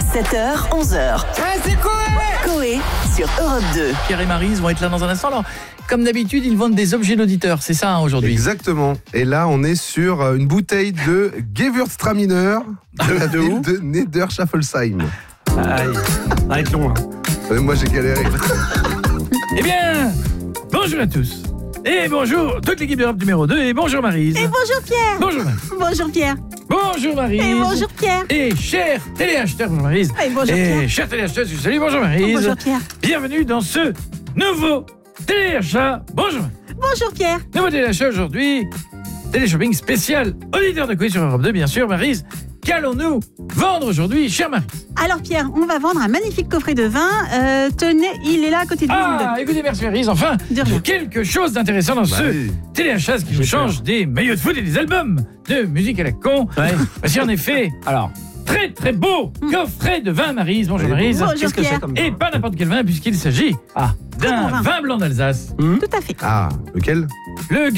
7h, 11h. C'est Coé Coé sur Europe 2. Pierre et Maryse vont être là dans un instant. Alors, comme d'habitude, ils vendent des objets d'auditeurs, c'est ça aujourd'hui. Exactement. Et là, on est sur une bouteille de Gewürztraminer de la ville de Niederschaffelsheim. Aïe, ça va être long. Moi, j'ai galéré. Eh bien, bonjour à tous. Et bonjour toute l'équipe d'Europe numéro 2. Et bonjour Maryse. Et bonjour Pierre. Bonjour Maryse. Bonjour Pierre. Bonjour Maryse. Et bonjour Pierre. Et chers téléacheteurs, bonjour Maryse. Et bonjour Pierre. chers téléacheteurs, salut, bonjour Maryse. Bonjour Pierre. Bienvenue dans ce nouveau téléachat. Bonjour. Bonjour Pierre. Nouveau téléachat aujourd'hui. Téléshopping spécial auditeur de quiz sur Europe 2, bien sûr. Maryse, qu'allons-nous vendre aujourd'hui, chère Maryse? Alors Pierre, on va vendre un magnifique coffret de vin. Tenez, il est là à côté de vous. Ah, écoutez, merci Maryse. Enfin, De rien. quelque chose d'intéressant dans ce oui. téléachat qui nous change des maillots de foot et des albums de musique à la con. Ouais. Voici en effet, Alors, très très beau coffret de vin, Maryse. Bonjour Maryse. Bonjour qu'est-ce que Pierre. c'est comme Et pas n'importe quel vin, puisqu'il s'agit Très bon d'un vin. vin blanc d'Alsace. Tout à fait. Ah, lequel? Le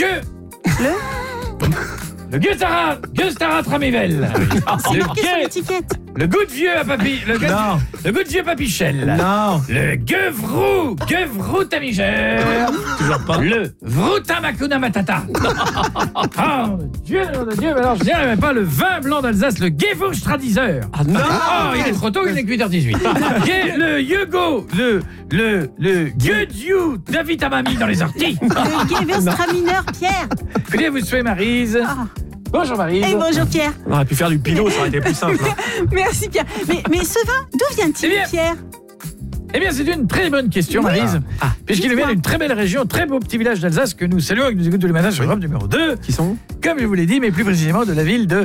Göstara Tramivel. C'est marqué sur l'étiquette. Le goût de vieux à papy. Le goût de vieux papichel. non, Le Gewrou Tamigel. toujours pas. Le Vrutamakuna Matata. Ah, Dieu, mais alors je dirais même pas le vin blanc d'Alsace, le Gewürztraminer. Ah non, Oh, il est trop tôt, il n'est que 8h18. Le Yugo, le Guediou David Amami dans les orties. Le Gewürztraminer Pierre. Écoutez, vous souhaitez Maryse. Ah. Bonjour Maryse. Et bonjour Pierre. on aurait pu faire du pinot, ça aurait été plus simple. Merci Pierre. Mais ce vin, d'où vient-il Eh bien, Pierre? Eh bien, c'est une très bonne question, Maryse. Puisqu'il vient d'une très belle région, très beau petit village d'Alsace que nous saluons et que nous écoutons tous les matins sur Europe numéro 2. Qui sont? Comme je vous l'ai dit, mais plus précisément de la ville de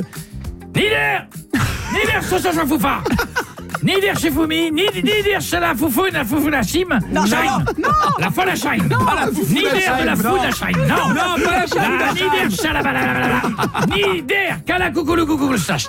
Niederschaffelsheim. Niederschaffumi, Niederschala Foufou, la Foufoulachim. Non. La Folachim. Nieder de la Foulachim. Non, pas la Niederschala. Nieder, Kala Koukoulou Koukoulou